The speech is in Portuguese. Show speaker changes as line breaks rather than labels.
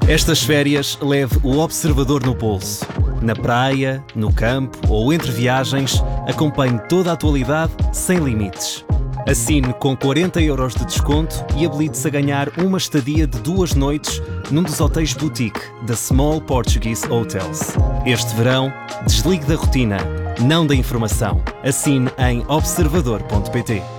Estas férias, leve o Observador no bolso. Na praia, no campo ou entre viagens, acompanhe toda a atualidade sem limites. Assine com 40€ de desconto e habilite-se a ganhar uma estadia de 2 noites num dos hotéis boutique da Small Portuguese Hotels. Este verão, desligue da rotina, não da informação. Assine em observador.pt.